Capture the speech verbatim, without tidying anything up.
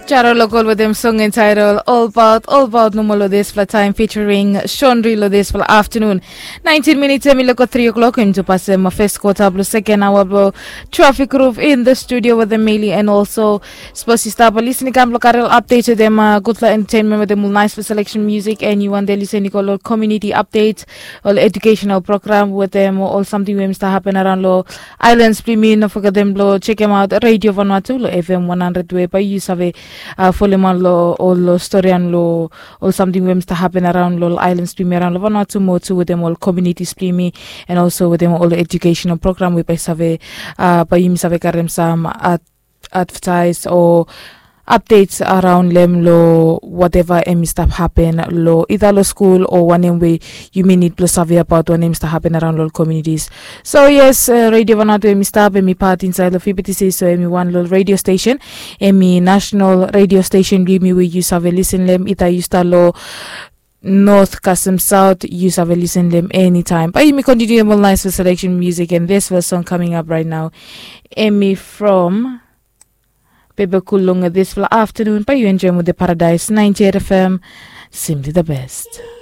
Charo Local with them song entitled All About, All About No More This for time featuring Shondri Lodes for afternoon. nineteen minutes, and we look at three o'clock into pass my first quarter, blue second hour, bro. Traffic roof in the studio with the Meili and also Sposi Star. But listening, I'm looking at updated them, uh, good for entertainment with them, nice for selection music, and you want to listen to community updates or educational program with them or something we must happen around low islands. Please, me, no forget them, low. Check them out. Radio Vanuatu, F M one hundred way by you, Save. Uh, Foleman lo or lo story and lo or something we must happen around lo islands to me around lo Vanuatu more to with them all communities me and also with them all the educational program we by save uh by you save karem some at advertise or updates around them lo whatever em stuff happen lo either lo school or one way you may need to survey about what names to happen around lo communities. So yes, uh, radio Vanuatu emi stop emi part inside the F B T C, so emi one little radio station emi national radio station give me we use have a listen them either you start lo North Custom South, you have a listen them anytime. But you may continue more nice for selection music, and this first song coming up right now Emi from Bebe Kulunga this for afternoon. But you enjoy with the Paradise ninety-eight F M, simply the best.